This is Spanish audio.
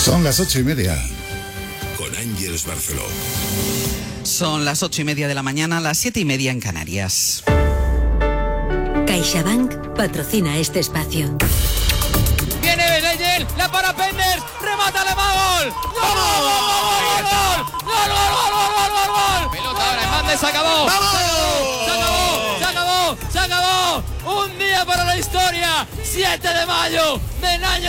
Son las 8:30. Con Ángeles Barceló. Son las 8:30 de la mañana, las 7:30 en Canarias. CaixaBank patrocina este espacio. Viene Benayel, la para Penders, remata Alemán, gol. ¡Gol! Pelota ahora, Hernández, se acabó. Se acabó. Un día para la historia. 7 de mayo del año